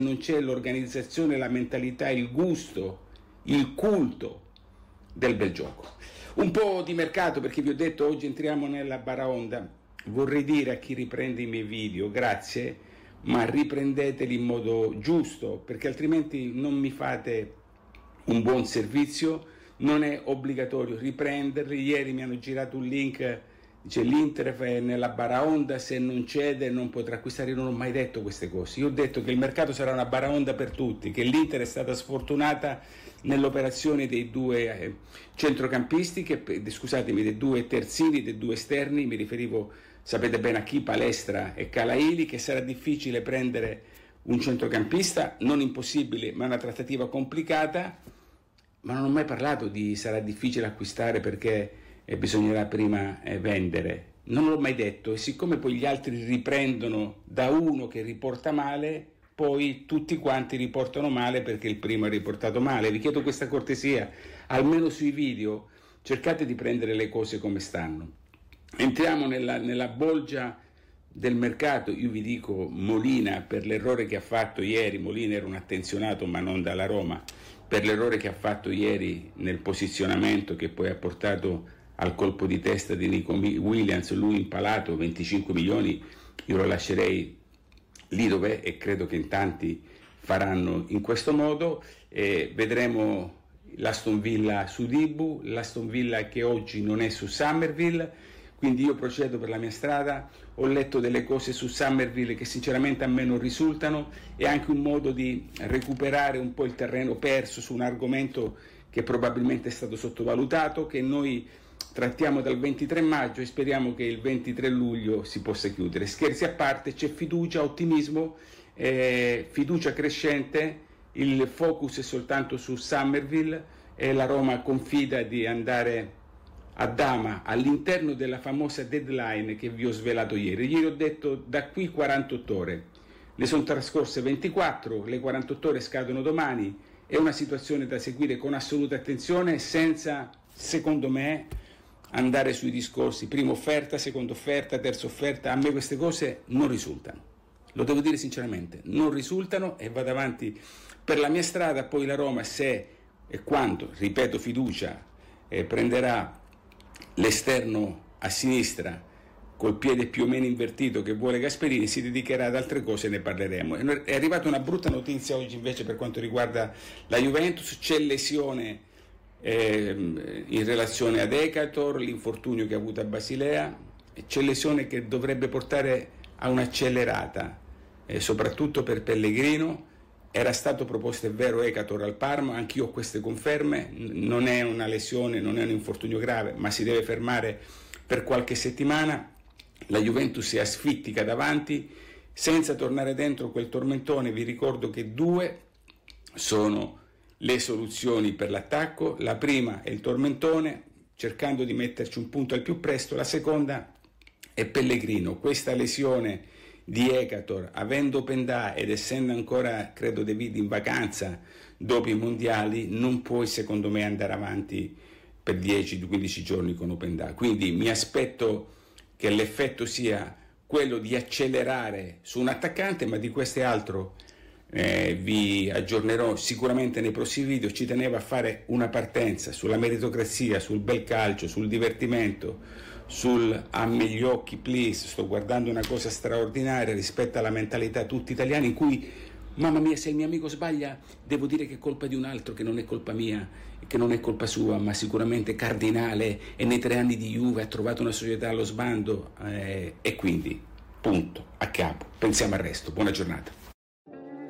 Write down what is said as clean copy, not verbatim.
non c'è l'organizzazione, la mentalità, il gusto, il culto del bel gioco. Un po' di mercato, perché vi ho detto oggi entriamo nella baraonda. Vorrei dire a chi riprende i miei video grazie, ma riprendeteli in modo giusto, perché altrimenti non mi fate un buon servizio. Non è obbligatorio riprenderli. Ieri mi hanno girato un link, dice l'Inter è nella baraonda, se non cede non potrà acquistare. Io non ho mai detto queste cose. Io ho detto che il mercato sarà una baraonda per tutti, che l'Inter è stata sfortunata nell'operazione dei due centrocampisti, scusatemi, dei due terzini, dei due esterni. Mi riferivo, sapete bene a chi, Palestra e Calaili, che sarà difficile prendere un centrocampista, non impossibile, ma una trattativa complicata. Ma non ho mai parlato di sarà difficile acquistare perché bisognerà prima vendere. Non l'ho mai detto, e siccome poi gli altri riprendono da uno che riporta male, poi tutti quanti riportano male perché il primo ha riportato male. Vi chiedo questa cortesia, almeno sui video cercate di prendere le cose come stanno. Entriamo nella bolgia del mercato. Io vi dico Molina, per l'errore che ha fatto ieri. Molina era un attenzionato ma non dalla Roma, per l'errore che ha fatto ieri nel posizionamento che poi ha portato al colpo di testa di Nico Williams, lui impalato 25 milioni, io lo lascerei lì dov'è e credo che in tanti faranno in questo modo. Vedremo l'Aston Villa su Dibu, l'Aston Villa che oggi non è su Summerville, quindi io procedo per la mia strada. Ho letto delle cose su Summerville che sinceramente a me non risultano, è anche un modo di recuperare un po' il terreno perso su un argomento che probabilmente è stato sottovalutato, che noi trattiamo dal 23 maggio e speriamo che il 23 luglio si possa chiudere. Scherzi a parte, c'è fiducia, ottimismo, fiducia crescente, il focus è soltanto su Summerville e la Roma confida di andare a dama all'interno della famosa deadline che vi ho svelato ieri. Ieri ho detto da qui 48 ore, ne sono trascorse 24, le 48 ore scadono domani, è una situazione da seguire con assoluta attenzione, senza, secondo me, andare sui discorsi prima offerta, seconda offerta, terza offerta. A me queste cose non risultano, lo devo dire sinceramente, non risultano, e vado avanti per la mia strada. Poi la Roma, se e quando, ripeto, fiducia, prenderà l'esterno a sinistra col piede più o meno invertito che vuole Gasperini, si dedicherà ad altre cose, ne parleremo. È arrivata una brutta notizia oggi invece per quanto riguarda la Juventus, c'è lesione in relazione ad Ekator, l'infortunio che ha avuto a Basilea, c'è lesione che dovrebbe portare a un'accelerata, soprattutto per Pellegrino. Era stato proposto, è vero, Ekator al Parma, anch'io ho queste conferme, non è una lesione, non è un infortunio grave, ma si deve fermare per qualche settimana. La Juventus è asfittica davanti, senza tornare dentro quel tormentone. Vi ricordo che due sono le soluzioni per l'attacco: la prima è il tormentone, cercando di metterci un punto al più presto, la seconda è Pellegrino. Questa lesione di Ekator, avendo Pendà ed essendo ancora, credo, De Viti in vacanza dopo i mondiali, non puoi secondo me andare avanti per 10-15 giorni con Opendà. Quindi mi aspetto che l'effetto sia quello di accelerare su un attaccante, ma di questo e altro vi aggiornerò sicuramente nei prossimi video. Ci tenevo a fare una partenza sulla meritocrazia, sul bel calcio, sul divertimento, sul "amme gli occhi please", sto guardando una cosa straordinaria rispetto alla mentalità tutti italiani, in cui mamma mia, se il mio amico sbaglia devo dire che è colpa di un altro, che non è colpa mia, che non è colpa sua, ma sicuramente Cardinale, e nei 3 anni di Juve ha trovato una società allo sbando, e quindi punto, a capo, pensiamo al resto. Buona giornata.